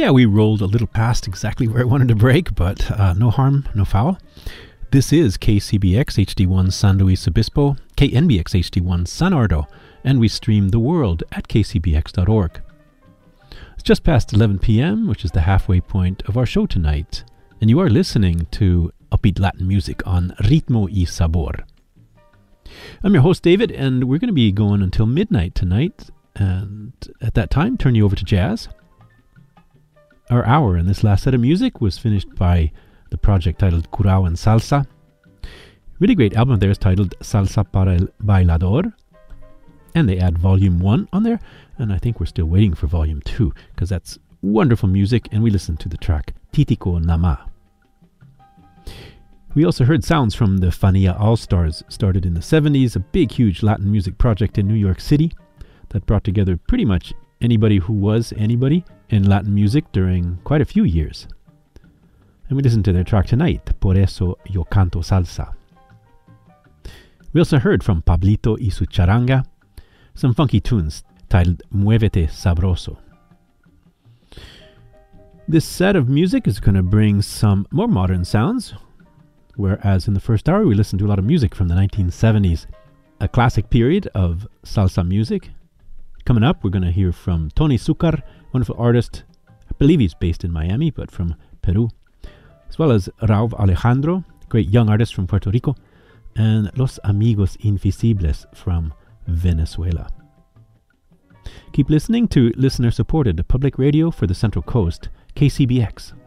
Yeah, we rolled a little past exactly where I wanted to break, but no harm, no foul. This is KCBX HD1 San Luis Obispo, KNBX HD1 San Ardo, and we stream the world at kcbx.org. It's just past 11 p.m., which is the halfway point of our show tonight, and you are listening to upbeat Latin music on Ritmo y Sabor. I'm your host, David, and we're going to be going until midnight tonight, and at that time, turn you over to jazz. Our hour in this last set of music was finished by the project titled Curao and Salsa. Really great album there is titled Salsa para el Bailador, and they add Volume 1 on there, and I think we're still waiting for Volume 2, because that's wonderful music, and we listened to the track Titico Nama. We also heard sounds from the Fania All-Stars, started in the 70s, a big, huge Latin music project in New York City that brought together pretty much anybody who was anybody in Latin music during quite a few years. And we listened to their track tonight, Por Eso Yo Canto Salsa. We also heard from Pablito y su Charanga, some funky tunes titled Muévete Sabroso. This set of music is going to bring some more modern sounds, whereas in the first hour we listened to a lot of music from the 1970s, a classic period of salsa music. Coming up, we're going to hear from Tony Zucker, wonderful artist. I believe he's based in Miami, but from Peru. As well as Raúl Alejandro, great young artist from Puerto Rico. And Los Amigos Invisibles from Venezuela. Keep listening to listener-supported public radio for the Central Coast, KCBX.